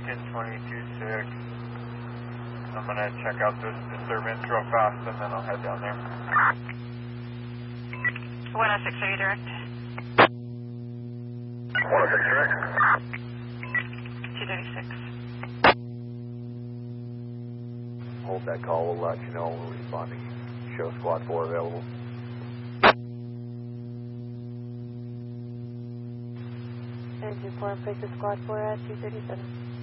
1022.6. I'm going to check out this disturbance real fast and then I'll head down there. 106, are you direct? 106 direct. 236. Hold that call, we'll let you know when we're responding. Show squad 4 available. And 4 and place the squad 4 at 237.